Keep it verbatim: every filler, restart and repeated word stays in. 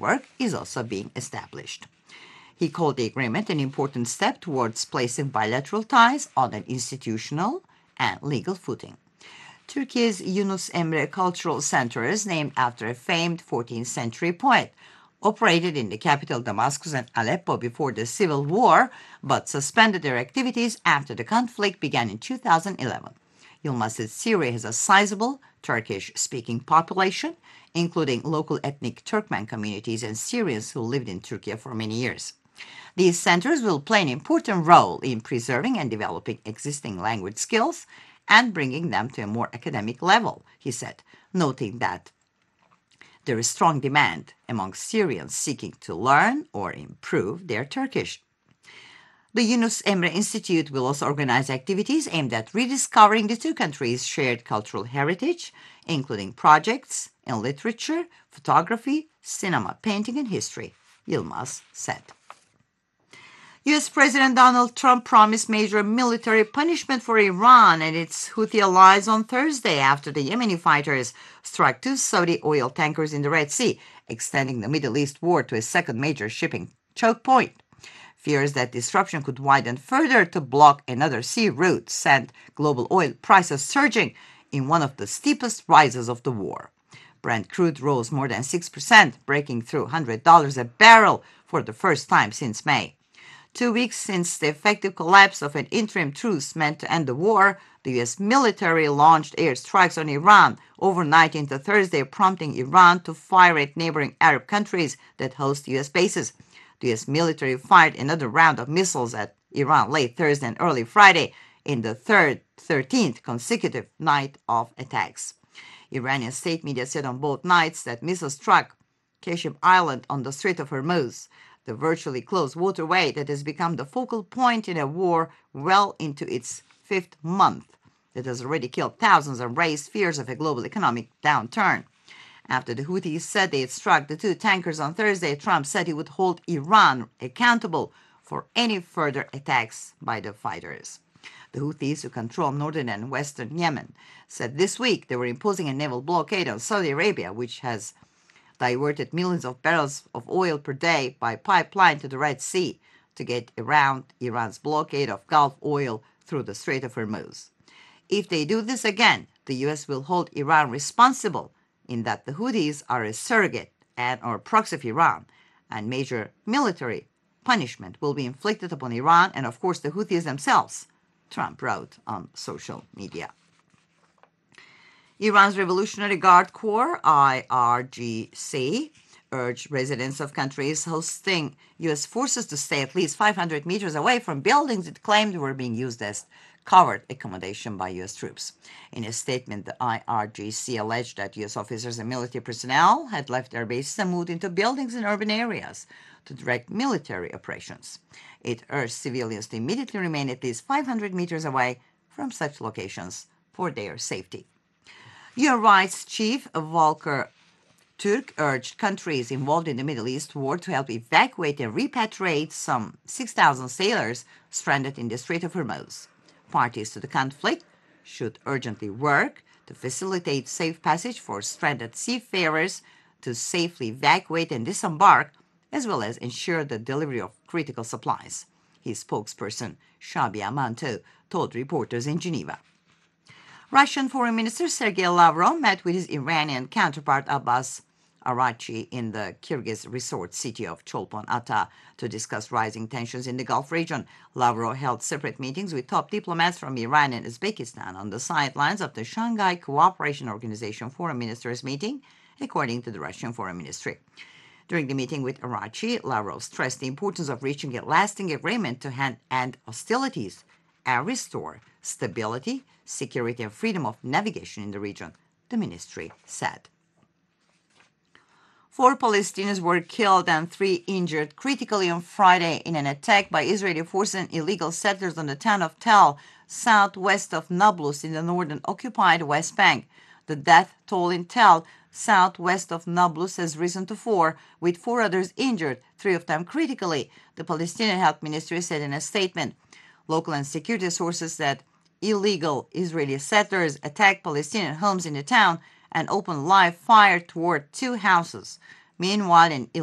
framework is also being established. He called the agreement an important step towards placing bilateral ties on an institutional and legal footing. Turkey's Yunus Emre Cultural Center is named after a famed fourteenth century poet, operated in the capital Damascus and Aleppo before the civil war, but suspended their activities after the conflict began in two thousand eleven. Yilmaz said Syria has a sizable Turkish-speaking population, including local ethnic Turkmen communities and Syrians who lived in Turkey for many years. These centers will play an important role in preserving and developing existing language skills and bringing them to a more academic level, he said, noting that there is strong demand among Syrians seeking to learn or improve their Turkish. The Yunus Emre Institute will also organize activities aimed at rediscovering the two countries' shared cultural heritage, including projects in literature, photography, cinema, painting, and history, Yilmaz said. U S. President Donald Trump promised major military punishment for Iran and its Houthi allies on Thursday after the Yemeni fighters struck two Saudi oil tankers in the Red Sea, extending the Middle East war to a second major shipping choke point. Fears that disruption could widen further to block another sea route sent global oil prices surging in one of the steepest rises of the war. Brent crude rose more than six percent, breaking through one hundred dollars a barrel for the first time since May. Two weeks since the effective collapse of an interim truce meant to end the war, the U S military launched airstrikes on Iran overnight into Thursday, prompting Iran to fire at neighboring Arab countries that host U S bases. The U S military fired another round of missiles at Iran late Thursday and early Friday in the third, thirteenth consecutive night of attacks. Iranian state media said on both nights that missiles struck Kashim Island on the Strait of Hormuz, the virtually closed waterway that has become the focal point in a war well into its fifth month that has already killed thousands and raised fears of a global economic downturn. After the Houthis said they had struck the two tankers on Thursday, Trump said he would hold Iran accountable for any further attacks by the fighters. The Houthis, who control northern and western Yemen, said this week they were imposing a naval blockade on Saudi Arabia, which has diverted millions of barrels of oil per day by pipeline to the Red Sea to get around Iran's blockade of Gulf oil through the Strait of Hormuz. If they do this again, the U S will hold Iran responsible in that the Houthis are a surrogate and or proxy of Iran, and major military punishment will be inflicted upon Iran and, of course, the Houthis themselves, Trump wrote on social media. Iran's Revolutionary Guard Corps, I R G C, urged residents of countries hosting U S forces to stay at least five hundred meters away from buildings it claimed were being used as covered accommodation by U S troops. In a statement, the I R G C alleged that U S officers and military personnel had left their bases and moved into buildings in urban areas to direct military operations. It urged civilians to immediately remain at least five hundred meters away from such locations for their safety. U N Rights Chief Volker Turk urged countries involved in the Middle East war to help evacuate and repatriate some six thousand sailors stranded in the Strait of Hormuz. Parties to the conflict should urgently work to facilitate safe passage for stranded seafarers to safely evacuate and disembark, as well as ensure the delivery of critical supplies, his spokesperson, Shabia Manto, told reporters in Geneva. Russian Foreign Minister Sergei Lavrov met with his Iranian counterpart Abbas Araghchi in the Kyrgyz resort city of Cholpon-Ata to discuss rising tensions in the Gulf region. Lavrov held separate meetings with top diplomats from Iran and Uzbekistan on the sidelines of the Shanghai Cooperation Organization Foreign Ministers meeting, according to the Russian Foreign Ministry. During the meeting with Araghchi, Lavrov stressed the importance of reaching a lasting agreement to end hostilities and restore stability, security, and freedom of navigation in the region, the ministry said. Four Palestinians were killed and three injured critically on Friday in an attack by Israeli forces and illegal settlers on the town of Tel, southwest of Nablus in the northern occupied West Bank. The death toll in Tel, southwest of Nablus, has risen to four, with four others injured, three of them critically, the Palestinian Health Ministry said in a statement. Local and security sources said illegal Israeli settlers attacked Palestinian homes in the town and opened live fire toward two houses. Meanwhile, an